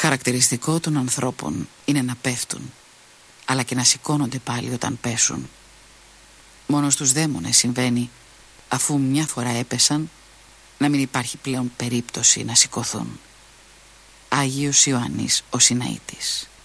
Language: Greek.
Χαρακτηριστικό των ανθρώπων είναι να πέφτουν, αλλά και να σηκώνονται πάλι όταν πέσουν. Μόνο στους δαίμονες συμβαίνει, αφού μια φορά έπεσαν, να μην υπάρχει πλέον περίπτωση να σηκωθούν. Άγιος Ιωάννης ο Συναήτης.